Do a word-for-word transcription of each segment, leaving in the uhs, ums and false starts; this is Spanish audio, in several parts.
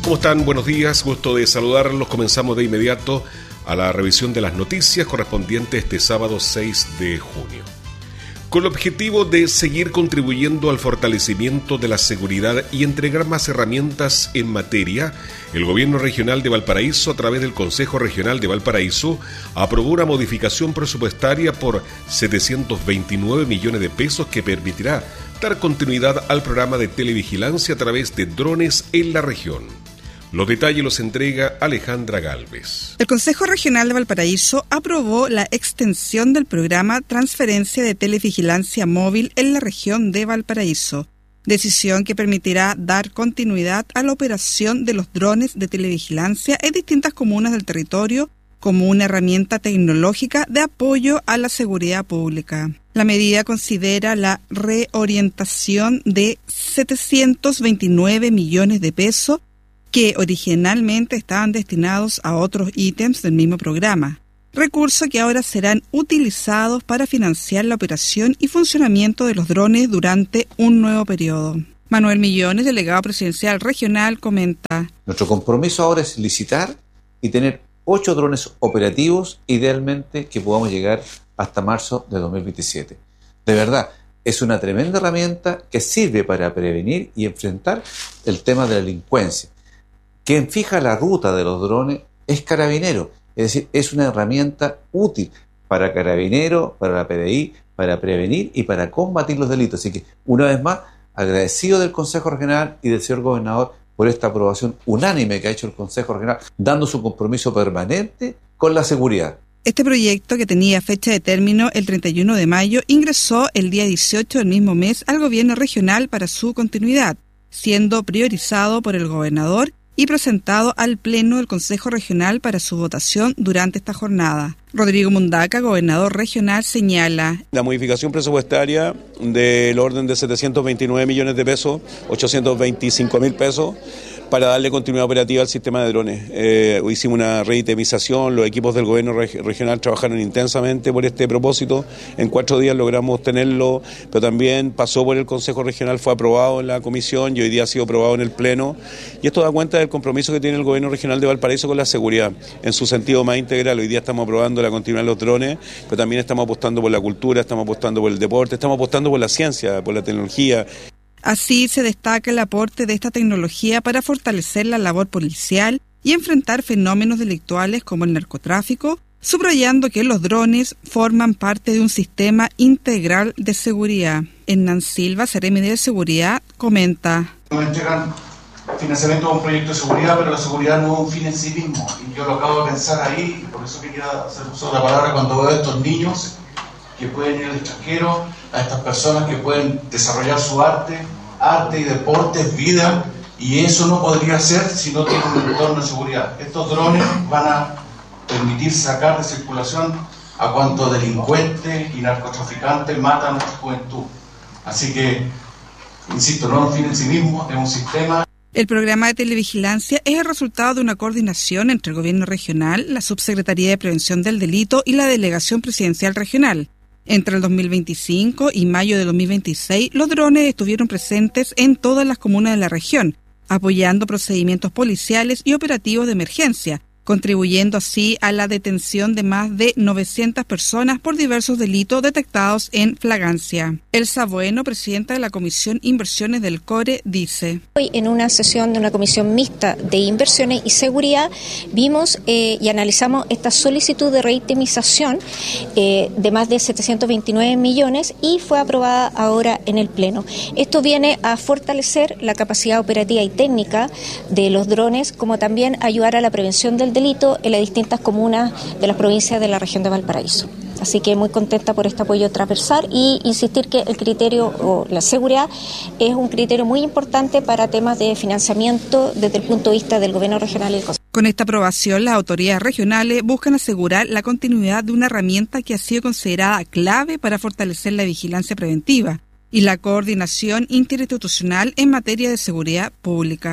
¿Cómo están? Buenos días, gusto de saludarlos. Comenzamos de inmediato a la revisión de las noticias correspondiente este sábado seis de junio. Con el objetivo de seguir contribuyendo al fortalecimiento de la seguridad y entregar más herramientas en materia, el Gobierno Regional de Valparaíso, a través del Consejo Regional de Valparaíso, aprobó una modificación presupuestaria por setecientos veintinueve millones de pesos que permitirá dar continuidad al programa de televigilancia a través de drones en la región. Los detalles los entrega Alejandra Galvez. El Consejo Regional de Valparaíso aprobó la extensión del programa Transferencia de Televigilancia Móvil en la región de Valparaíso, decisión que permitirá dar continuidad a la operación de los drones de televigilancia en distintas comunas del territorio como una herramienta tecnológica de apoyo a la seguridad pública. La medida considera la reorientación de setecientos veintinueve millones de pesos que originalmente estaban destinados a otros ítems del mismo programa, recursos que ahora serán utilizados para financiar la operación y funcionamiento de los drones durante un nuevo periodo. Manuel Millones, delegado presidencial regional, comenta: Nuestro compromiso ahora es licitar y tener ocho drones operativos, idealmente que podamos llegar hasta marzo de dos mil veintisiete. De verdad, es una tremenda herramienta que sirve para prevenir y enfrentar el tema de la delincuencia. Quien fija la ruta de los drones es Carabinero, es decir, es una herramienta útil para Carabinero, para la P D I, para prevenir y para combatir los delitos. Así que, una vez más, agradecido del Consejo Regional y del señor Gobernador por esta aprobación unánime que ha hecho el Consejo Regional, dando su compromiso permanente con la seguridad. Este proyecto, que tenía fecha de término el treinta y uno de mayo, ingresó el día dieciocho del mismo mes al Gobierno Regional para su continuidad, siendo priorizado por el Gobernador y presentado al Pleno del Consejo Regional para su votación durante esta jornada. Rodrigo Mundaca, gobernador regional, señala: La modificación presupuestaria del orden de setecientos veintinueve millones de pesos, ochocientos veinticinco mil pesos, para darle continuidad operativa al sistema de drones. Eh, hicimos una reitemización, los equipos del gobierno reg- regional trabajaron intensamente por este propósito, en cuatro días logramos tenerlo, pero también pasó por el Consejo Regional, fue aprobado en la comisión y hoy día ha sido aprobado en el Pleno, y esto da cuenta del compromiso que tiene el gobierno regional de Valparaíso con la seguridad, en su sentido más integral. Hoy día estamos aprobando la continuidad de los drones, pero también estamos apostando por la cultura, estamos apostando por el deporte, estamos apostando por la ciencia, por la tecnología. Así se destaca el aporte de esta tecnología para fortalecer la labor policial y enfrentar fenómenos delictuales como el narcotráfico, subrayando que los drones forman parte de un sistema integral de seguridad. Hernán Silva, seremi de Seguridad, comenta: Nos entregan financiamiento a un proyecto de seguridad, pero la seguridad no es un fin en sí mismo. Y yo lo acabo de pensar ahí, y por eso quería hacer uso de la palabra cuando veo a estos niños que pueden ir al extranjero, a estas personas que pueden desarrollar su arte, arte y deporte es vida, y eso no podría ser si no tienen un entorno de seguridad. Estos drones van a permitir sacar de circulación a cuantos delincuentes y narcotraficantes matan a nuestra juventud. Así que, insisto, no es un fin en sí mismo, es un sistema. El programa de televigilancia es el resultado de una coordinación entre el Gobierno Regional, la Subsecretaría de Prevención del Delito y la Delegación Presidencial Regional. Entre el dos mil veinticinco y mayo de dos mil veintiséis, los drones estuvieron presentes en todas las comunas de la región, apoyando procedimientos policiales y operativos de emergencia, contribuyendo así a la detención de más de novecientas personas por diversos delitos detectados en flagrancia. Elsa Bueno, presidenta de la Comisión Inversiones del CORE, dice: Hoy, en una sesión de una comisión mixta de inversiones y seguridad, vimos eh, y analizamos esta solicitud de reitemización eh, de más de setecientos veintinueve millones y fue aprobada ahora en el Pleno. Esto viene a fortalecer la capacidad operativa y técnica de los drones, como también ayudar a la prevención del delito en las distintas comunas de las provincias de la región de Valparaíso. Así que muy contenta por este apoyo transversal y insistir que el criterio o la seguridad es un criterio muy importante para temas de financiamiento desde el punto de vista del gobierno regional y el Consejo. Con esta aprobación, las autoridades regionales buscan asegurar la continuidad de una herramienta que ha sido considerada clave para fortalecer la vigilancia preventiva y la coordinación interinstitucional en materia de seguridad pública.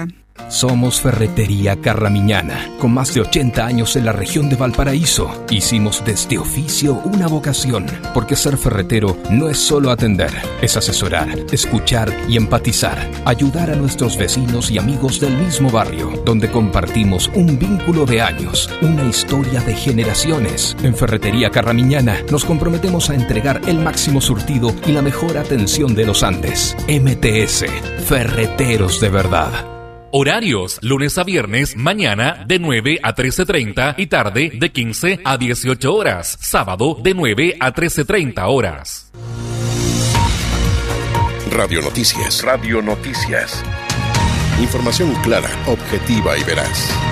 Somos Ferretería Carramiñana, con más de ochenta años en la región de Valparaíso. Hicimos de este oficio una vocación, porque ser ferretero no es solo atender, es asesorar, escuchar y empatizar, ayudar a nuestros vecinos y amigos del mismo barrio, donde compartimos un vínculo de años, una historia de generaciones. En Ferretería Carramiñana nos comprometemos a entregar el máximo surtido y la mejor atención de los Andes. M T S, Ferreteros de verdad. Horarios, lunes a viernes, mañana de nueve a trece treinta y tarde de quince a dieciocho horas. Sábado de nueve a trece treinta horas. Radio Noticias. Radio Noticias. Información clara, objetiva y veraz.